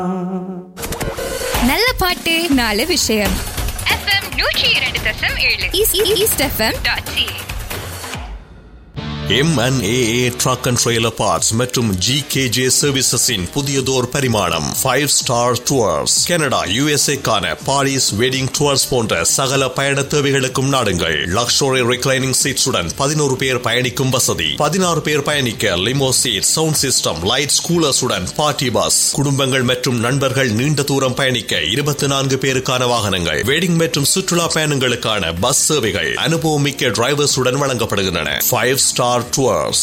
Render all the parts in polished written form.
நல்ல பாட்டு நாலு விஷயம். FM 102.7 East FM.ca. M&AA Truck and Trailer Parts மற்றும் GKJ Servicesஇன் புதியதோர் பரிமாணம் 5-star Tours. Canada USA-க்கான Paris wedding tours போன்ற சகல பயண தேவைகளுக்கும் நாடுங்கள். லக்ஸரி ரிக்ளைனிங் சீட்ஸுடன் 11 பேர் பயணிக்கும் வசதி, 16 பேர் பயணிக்க லிமோ seat, sound system, light கூலர்ஸுடன் party bus. குடும்பங்கள் மற்றும் நண்பர்கள் நீண்ட தூரம் பயணிக்க 24 பேருக்கான வாகனங்கள். வெட்டிங் மற்றும் சுற்றுலா பயணங்களுக்கான பஸ் சேவைகள் அனுபவமிக்க டிரைவர்ஸுடன் வழங்கப்படுகின்றன. 5-star Tours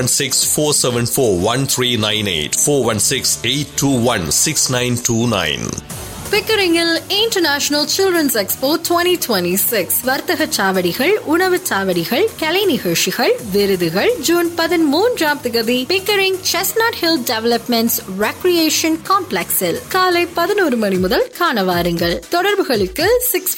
416-474-1398 416-821-6929. பிக்கரிங்கில் international children's expo 2026 வர்த்தக சாவடிகள், உணவு சாவடிகள், கலை நிகழ்ச்சிகள், விருதுகள் ஜூன் 13ஆம் தேதி Pickering chestnut hill developments recreation காம்ப்ளெக்ஸில் காலை 11 மணி முதல் காண வாருங்கள். தொடர்புகளுக்கு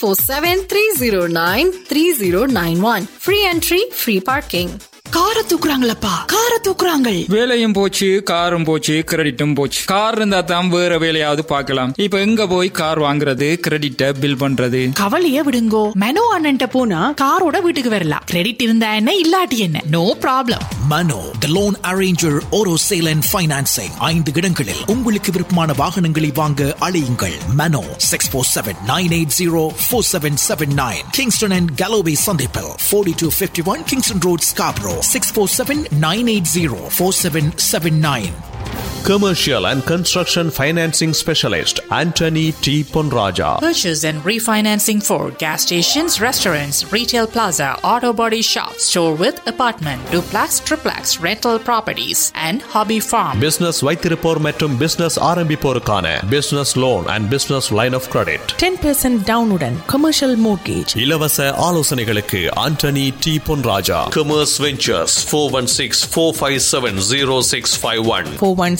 647-309-3091. Free entry, free parking. காரை தூக்குறாங்களப்பா, காரை தூக்குறாங்க. வேலையும் போச்சு, காரும் போச்சு, கிரெடிட்டும் போச்சு. கார் இருந்தா தான் வேற வேலையாவது பார்க்கலாம். இப்ப எங்க போய் கார் வாங்குறது, கிரெடிட்ட பில் பண்றது? கவலைய விடுங்கோ. மெனோ அண்ணன்ட்ட போனா காரோட வீட்டுக்கு வரலாம். கிரெடிட் இருந்தா என்ன, இல்லாட்டி என்ன, no problem. Mano the loan arranger, ஓரோ sale and financing. 5 இடங்களில் உங்களுக்கு விருப்பமான வாகனங்களை வாங்க அழையுங்கள். மனோ 647-980-4779 கிங்ஸ்டன் அண்ட் கலோவே சந்திப்பில் 4251 Kingston road, Scarborough. 647-980-4779. Commercial and Construction Financing Specialist Anthony T. Ponraja. Purchase and refinancing for gas stations, restaurants, retail plaza, auto body shop, store with apartment, duplex, triplex, rental properties and hobby farm. Business வைத்திருப்போர் மற்றும் business ஆரம்பிப்போருக்கான business loan and business line of credit. 10% down-உடன் commercial mortgage. இலவச ஆலோசனைகளுக்கு Anthony T. Ponraja. Commerce Ventures 416-457-0651.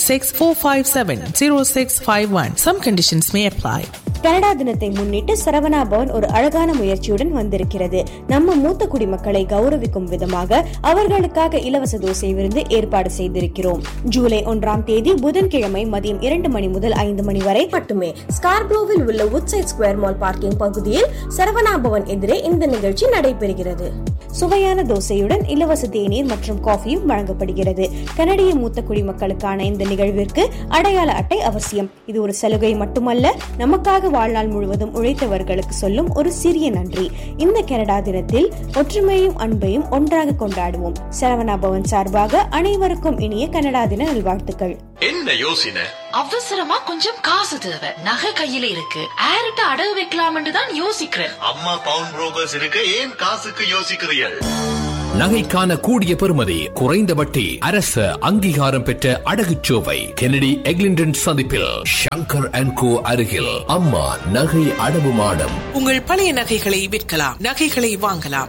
416-457-0651. Some conditions may apply. Canada தினத்தை முன்னிட்டு சரவணா பவன் ஒரு அழகான முயற்சியுடன் வந்திருக்கிறது. நம்ம மூத்த குடிமக்களை கௌரவிக்கும் விதமாக அவர்களுக்காக இலவச தோசை விருந்து ஏற்பாடு செய்திருக்கிறோம். ஜூலை 1ஆம் தேதி புதன்கிழமை மதியம் 2 மணி முதல் 5 மணி வரை மட்டுமே ஸ்கார்பரோவில் உள்ள வுட்சைட் ஸ்கொயர் மால் பார்க்கிங் பகுதியில் சரவணா பவன் எதிரே இந்த நிகழ்ச்சி நடைபெறுகிறது. சுவையான தோசையுடன் இலவச தேநீர் மற்றும் காஃபியும் வழங்கப்படுகிறது. கனடிய மூத்த குடிமக்களுக்கான இந்த நிகழ்விற்கு அடையாள அட்டை அவசியம். இது ஒரு சலுகை மட்டுமல்ல, நமக்காக வாழ்நாள் முழுவதும் உழைத்தவர்களுக்கு சொல்லும் ஒரு சிறிய நன்றி. இந்த கனடா தினத்தில் ஒற்றுமையும் அன்பையும் ஒன்றாக கொண்டாடுவோம். சரவணா பவன் சார்பாக அனைவருக்கும் இனிய கனடா தின நல்வாழ்த்துக்கள். என்ன யோசனை? அவசரமா கொஞ்சம் காசு தேவை, நகை கையில இருக்கு, ஆரிட்ட அடகு வைக்கலாம்னு தான் யோசிக்கிறேன். அம்மா பவுன் புரோக்கர்ஸ் இருக்கு, ஏன் காசுக்கு யோசிக்கிறீர்கள்? நகைக்கான கூடிய பெறுமதி, குறைந்த வட்டி, அரசு அங்கீகாரம் பெற்ற அடகுச்சோவை கெனடி எக்லிண்டன் சந்திப்பில் ஷங்கர் அண்ட் கோ அருகில் அம்மா நகை அடவு மாடம். உங்கள் பழைய நகைகளை விற்கலாம், நகைகளை வாங்கலாம்.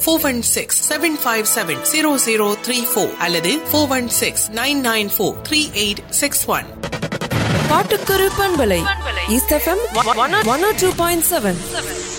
416-757-0034 அல்லது 416-994-3861. பாட்டுக்கரு பண்பலை East FM 102.7.